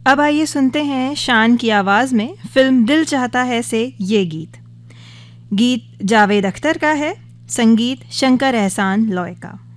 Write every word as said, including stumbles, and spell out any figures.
अब आइए सुनते हैं शान की आवाज़ में फिल्म दिल चाहता है से ये गीत। गीत जावेद अख्तर का है, संगीत शंकर एहसान लॉय का।